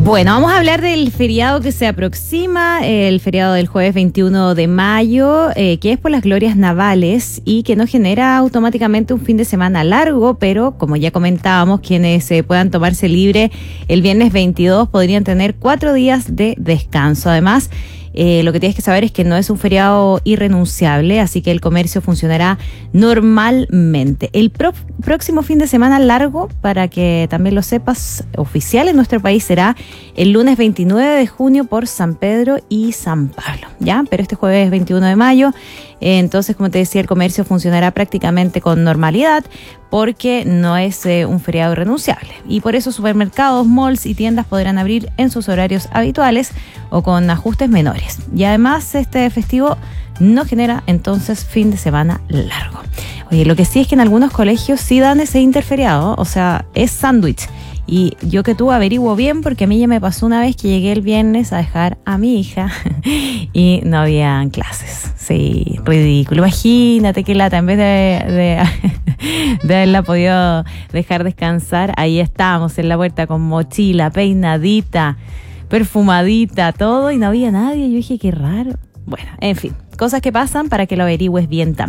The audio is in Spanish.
Bueno, vamos a hablar del feriado que se aproxima, el feriado del jueves 21 de mayo, que es por las glorias navales y que no genera automáticamente un fin de semana largo, pero como ya comentábamos, quienes puedan tomarse libre el viernes 22 podrían tener 4 días de descanso. Además, lo que tienes que saber es que no es un feriado irrenunciable, así que el comercio funcionará normalmente. El próximo fin de semana largo, para que también lo sepas, oficial en nuestro país será el lunes 29 de junio por San Pedro y San Pablo, ¿ya? Pero este jueves 21 de mayo, entonces, como te decía, el comercio funcionará prácticamente con normalidad porque no es un feriado irrenunciable. Y por eso supermercados, malls y tiendas podrán abrir en sus horarios habituales o con ajustes menores. Y además, este festivo no genera entonces fin de semana largo. Oye, lo que sí es que en algunos colegios sí dan ese interferiado, o sea, es sándwich. Y yo que tú averiguo bien, porque a mí ya me pasó una vez que llegué el viernes a dejar a mi hija y no habían clases. Sí, ridículo. Imagínate qué lata, en vez de haberla podido dejar descansar, ahí estábamos en la puerta con mochila, peinadita, perfumadita, todo, y no había nadie. Yo dije, qué raro. Bueno, en fin, cosas que pasan para que lo averigües bien también.